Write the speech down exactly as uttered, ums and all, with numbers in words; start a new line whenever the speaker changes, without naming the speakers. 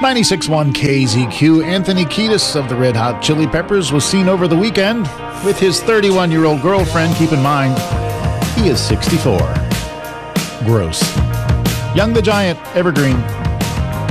ninety-six point one K Z Q. Anthony Kiedis of the Red Hot Chili Peppers was seen over the weekend with his thirty-one-year-old girlfriend. Keep in mind, he is sixty-four. Gross. Young the Giant, Evergreen.